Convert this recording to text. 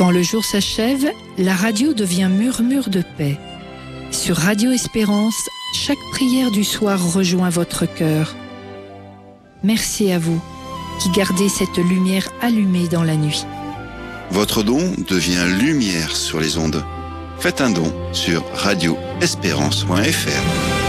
Quand le jour s'achève, la radio devient murmure de paix. Sur Radio Espérance, chaque prière du soir rejoint votre cœur. Merci à vous qui gardez cette lumière allumée dans la nuit. Votre don devient lumière sur les ondes. Faites un don sur radioespérance.fr.